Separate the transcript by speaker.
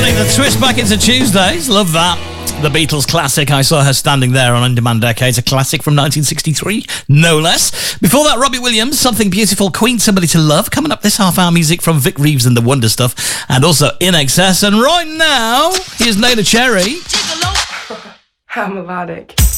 Speaker 1: Turning the twist back into Tuesdays. Love that. The Beatles classic, I Saw Her Standing There on On-Demand Decades, a classic from 1963, no less. Before that, Robbie Williams, Something Beautiful, Queen, Somebody to Love. Coming up this half-hour, music from Vic Reeves and the Wonder Stuff, and also In Excess. And right now, here's Naylor Cherry.
Speaker 2: How melodic.